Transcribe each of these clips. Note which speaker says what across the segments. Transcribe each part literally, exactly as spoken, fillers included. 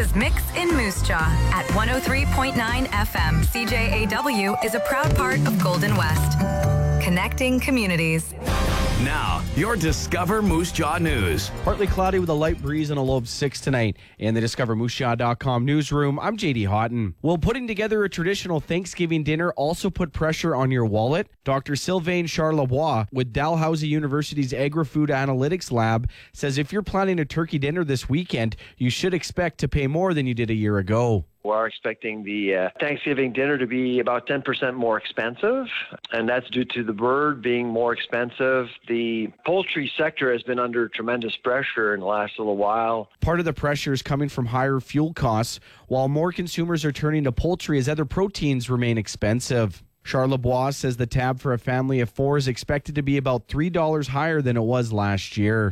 Speaker 1: is Mix in Moose Jaw at one oh three point nine F M. C J A W is a proud part of Golden West. Connecting communities.
Speaker 2: Now, your Discover Moose Jaw news.
Speaker 3: Partly cloudy with a light breeze and a low of six tonight. In the Discover Moose Jaw dot com newsroom, I'm J D Houghton. Will putting together a traditional Thanksgiving dinner also put pressure on your wallet? Doctor Sylvain Charlebois with Dalhousie University's Agri-Food Analytics Lab says if you're planning a turkey dinner this weekend, you should expect to pay more than you did a year ago.
Speaker 4: We are expecting the uh, Thanksgiving dinner to be about ten percent more expensive, and that's due to the bird being more expensive. The poultry sector has been under tremendous pressure in the last little while.
Speaker 3: Part of the pressure is coming from higher fuel costs, while more consumers are turning to poultry as other proteins remain expensive. Charlebois says the tab for a family of four is expected to be about three dollars higher than it was last year.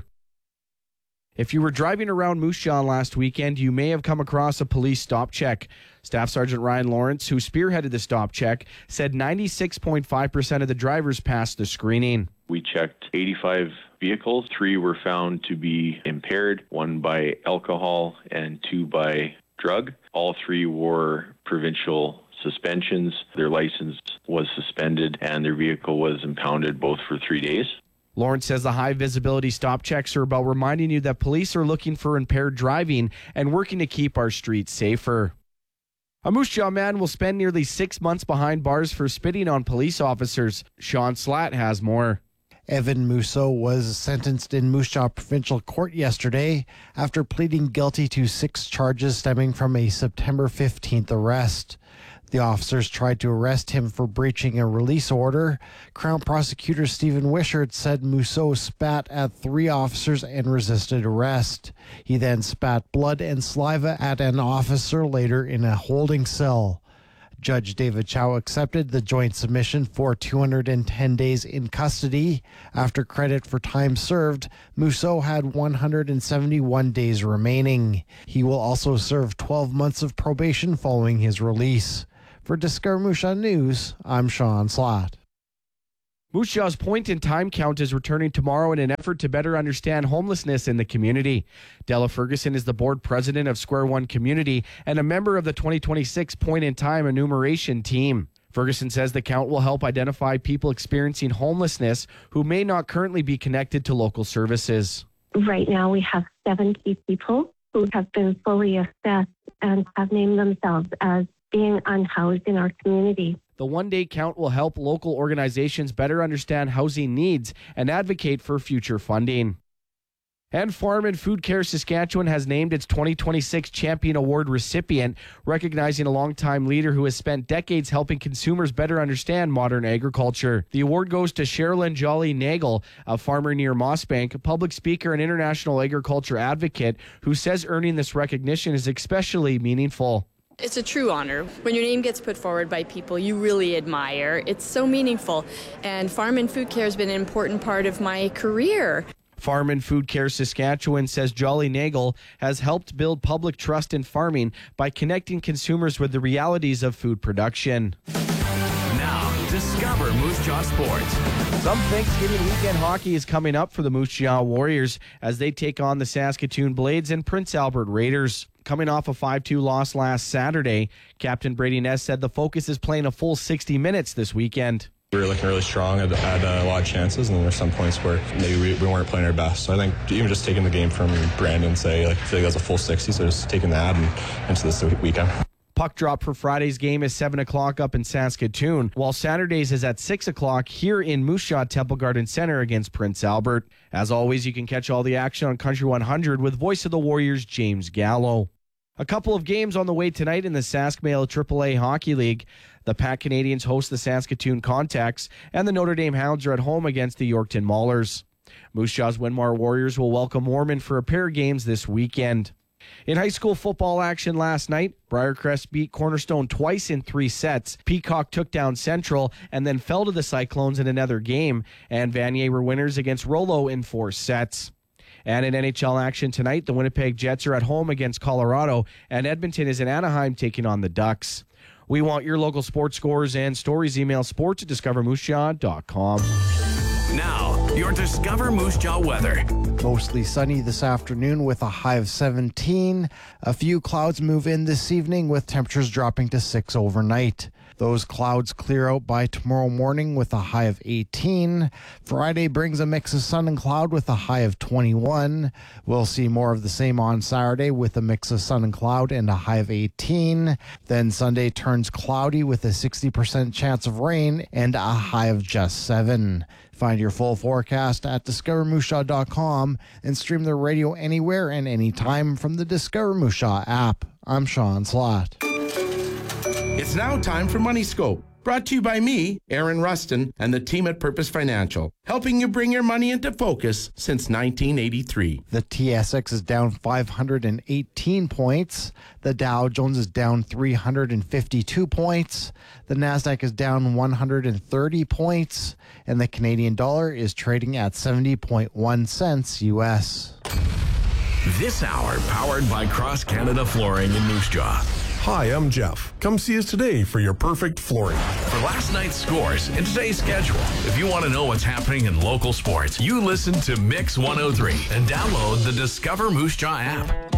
Speaker 3: If you were driving around Moose Jaw last weekend, you may have come across a police stop check. Staff Sergeant Ryan Lawrence, who spearheaded the stop check, said ninety-six point five percent of the drivers passed the screening.
Speaker 5: We checked eighty-five vehicles. Three were found to be impaired, one by alcohol and two by drug. All three were provincial suspensions. Their license was suspended and their vehicle was impounded both for three days.
Speaker 3: Lawrence says the high visibility stop checks are about reminding you that police are looking for impaired driving and working to keep our streets safer. A Moose Jaw man will spend nearly six months behind bars for spitting on police officers. Sean Slatt has more.
Speaker 6: Evan Mousseau was sentenced in Moose Jaw Provincial Court yesterday after pleading guilty to six charges stemming from a September fifteenth arrest. The officers tried to arrest him for breaching a release order. Crown Prosecutor Stephen Wishart said Mousseau spat at three officers and resisted arrest. He then spat blood and saliva at an officer later in a holding cell. Judge David Chow accepted the joint submission for two hundred ten days in custody. After credit for time served, Mousseau had one hundred seventy-one days remaining. He will also serve twelve months of probation following his release. For Discover Moose Jaw News, I'm Sean Slatt.
Speaker 3: Moose Jaw's point in time count is returning tomorrow in an effort to better understand homelessness in the community. Della Ferguson is the board president of Square One Community and a member of the twenty twenty-six point in time enumeration team. Ferguson says the count will help identify people experiencing homelessness who may not currently be connected to local services.
Speaker 7: Right now we have seventy people who have been fully assessed and have named themselves as being unhoused in our community.
Speaker 3: The one-day count will help local organizations better understand housing needs and advocate for future funding. And Farm and Food Care Saskatchewan has named its twenty twenty-six Champion Award recipient, recognizing a longtime leader who has spent decades helping consumers better understand modern agriculture. The award goes to Sherilyn Jolly Nagel, a farmer near Mossbank, a public speaker and international agriculture advocate, who says earning this recognition is especially meaningful.
Speaker 8: It's a true honor. When your name gets put forward by people you really admire, it's so meaningful. And Farm and Food Care has been an important part of my career.
Speaker 3: Farm and Food Care Saskatchewan says Jolly Nagel has helped build public trust in farming by connecting consumers with the realities of food production.
Speaker 2: Now, discover Moose Jaw Sports.
Speaker 3: Some Thanksgiving weekend hockey is coming up for the Moose Jaw Warriors as they take on the Saskatoon Blades and Prince Albert Raiders. Coming off a five two loss last Saturday, Captain Brady Ness said the focus is playing a full sixty minutes this weekend.
Speaker 9: We were looking really strong, had, had uh, a lot of chances, and there were some points where maybe we, we weren't playing our best. So I think even just taking the game from Brandon, say, like, I feel like that's a full sixty, so just taking that and into this weekend.
Speaker 3: Puck drop for Friday's game is seven o'clock up in Saskatoon, while Saturday's is at six o'clock here in Moose Jaw Temple Garden Center against Prince Albert. As always, you can catch all the action on Country one hundred with voice of the Warriors, James Gallo. A couple of games on the way tonight in the Saskmail triple A Hockey League. The Pack Canadians host the Saskatoon Contacts, and the Notre Dame Hounds are at home against the Yorkton Maulers. Moose Jaw's Winmar Warriors will welcome Warman for a pair of games this weekend. In high school football action last night, Briarcrest beat Cornerstone twice in three sets. Peacock took down Central and then fell to the Cyclones in another game, and Vanier were winners against Rollo in four sets. And in N H L action tonight, the Winnipeg Jets are at home against Colorado, and Edmonton is in Anaheim taking on the Ducks. We want your local sports scores and stories. Email sports at discover moose jaw dot com.
Speaker 2: Now, your Discover Moose Jaw weather.
Speaker 6: Mostly sunny this afternoon with a high of seventeen. A few clouds move in this evening with temperatures dropping to six overnight. Those clouds clear out by tomorrow morning with a high of eighteen. Friday brings a mix of sun and cloud with a high of twenty-one. We'll see more of the same on Saturday with a mix of sun and cloud and a high of eighteen. Then Sunday turns cloudy with a sixty percent chance of rain and a high of just seven. Find your full forecast at discover moose jaw dot com and stream the radio anywhere and anytime from the Discover Moose Jaw app. I'm Sean Slott.
Speaker 10: It's now time for Money Scope, brought to you by me, Aaron Rustin, and the team at Purpose Financial, helping you bring your money into focus since nineteen eighty-three.
Speaker 6: The T S X is down five hundred eighteen points. The Dow Jones is down three hundred fifty-two points. The Nasdaq is down one hundred thirty points. And the Canadian dollar is trading at seventy point one cents U S.
Speaker 2: This hour powered by Cross Canada Flooring in Moose Jaw.
Speaker 11: Hi, I'm Jeff. Come see us today for your perfect flooring.
Speaker 2: For last night's scores and today's schedule, if you want to know what's happening in local sports, you listen to Mix one oh three and download the Discover Moose Jaw app.